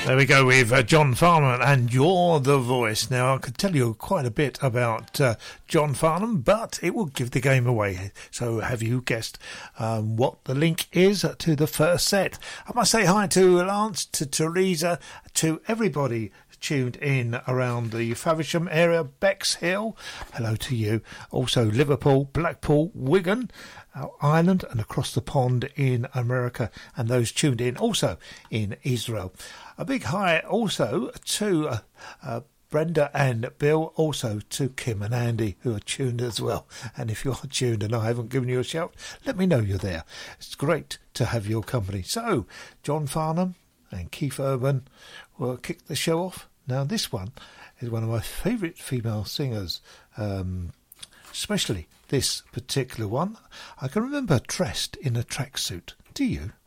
There we go with John Farnham and You're the Voice. Now, I could tell you quite a bit about John Farnham, but it will give the game away. So have you guessed what the link is to the first set? I must say hi to Lance, to Teresa, to everybody tuned in around the Faversham area, Bexhill. Hello to you. Also Liverpool, Blackpool, Wigan, Ireland, and across the pond in America, and those tuned in also in Israel. A big hi also to Brenda and Bill, also to Kim and Andy, who are tuned as well. And if you are tuned and I haven't given you a shout, let me know you're there. It's great to have your company. So, John Farnham and Keith Urban will kick the show off. Now, this one is one of my favourite female singers, especially this particular one. I can remember dressed in a tracksuit. Do you?